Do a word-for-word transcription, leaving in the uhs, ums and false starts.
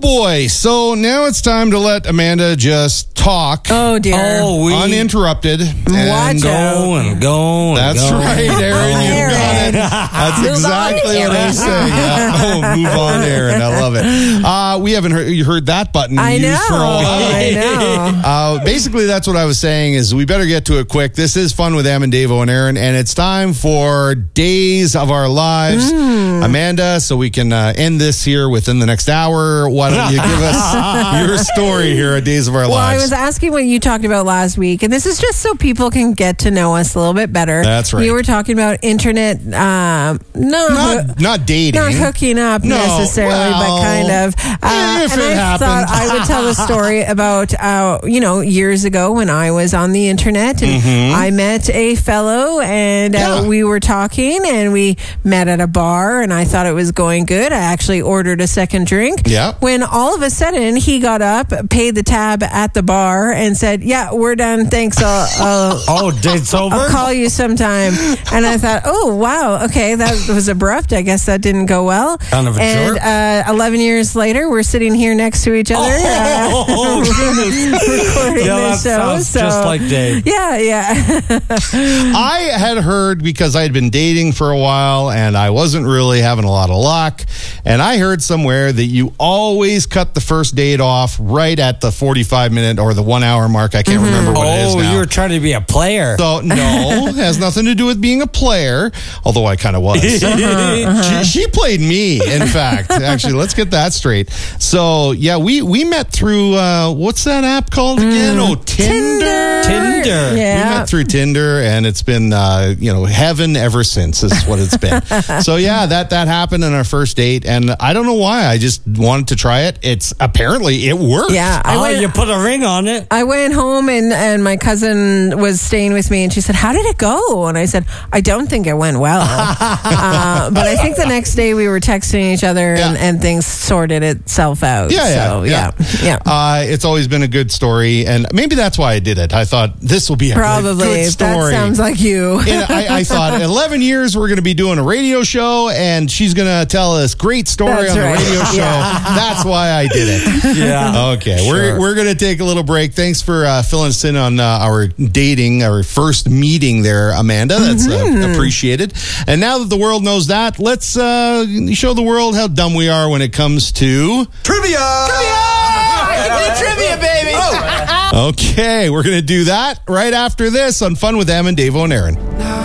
boy. So now it's time to let Amanda just talk. Oh, dear. Oh, we uninterrupted. Watch and out. go and go. And That's go. right, Aaron. You Aaron. got it. That's Move exactly on, what I Aaron. say. Yeah. Oh, move on, Aaron. I love it. Uh, we haven't heard, you heard that button I used know. for a while. I know. Uh, basically, that's what I was saying is we better get to it quick. This is Fun with Em and Davo and Aaron, and it's time for Days of Our Lives. Mm. Amanda, so we can uh, end this here within the next hour. Why don't you give us your story here at Days of Our Well, I Lives? was asking what you talked about last week, and this is just so people can get to know us a little bit better. That's right. You were talking about internet, um, no, not, not dating. not hooking up No, necessarily, well, but kind of. Uh, if and it I happened. thought I would tell a story about, uh, you know, years ago when I was on the internet and Mm-hmm. I met a fellow and uh, Yeah. we were talking and we met at a bar and I thought it was going good. I actually ordered a second drink. Yeah. When all of a sudden he got up, paid the tab at the bar and said, yeah, we're done. Thanks. I'll, I'll, Oh, date's over? I'll call you sometime. And I thought, oh, wow. Okay. That was abrupt. I guess that didn't go well. Kind of a and jerk. uh, eleven years later, we're sitting here next to each other. uh, Oh, recording yeah, this that show. sounds So, just like Dave. yeah, yeah. I had heard because I had been dating for a while and I wasn't really having a lot of luck. And I heard somewhere that you always cut the first date off right at the forty-five minute or the one hour mark. I can't remember what it is Oh, now. you were trying to be a player. So, no, it has nothing to do with being a player, although I kind of was. She, she played me, in fact. Actually, let's get that straight. So, yeah, we, we met through, uh, what's that app called again? Oh, Tinder. Tinder. We Yeah. met through Tinder, and it's been, uh, you know, heaven ever since is what it's been. So, yeah, that, that happened in our first date, and I don't know why. I just wanted to try it. It's apparently, it worked. Yeah. I Oh, went, you put a ring on it. I went home and, and my cousin was staying with me and she said, how did it go? And I said, I don't think it went well. uh, but I think the next day we were texting each other and, Yeah. and things sorted itself out. Yeah, yeah, so, yeah. yeah. yeah. Uh, it's always been a good story, and maybe that's why I did it. I thought this will be a Probably. good story. That sounds like you. And I, I thought eleven years we're going to be doing a radio show, and she's going to tell us great story That's on right. the radio show. Yeah. That's why I did it. Yeah. Okay, we're Sure. we're going to take a little break. Thanks for uh, filling us in on uh, our dating, our first meeting there, Amanda. That's Mm-hmm. uh, appreciated. And now that the world knows that, let's uh, show the world how dumb we are when it comes to Trivia! Trivia! Trivia, baby! Okay, we're going to do that right after this on Fun with Em and Davo and Aaron.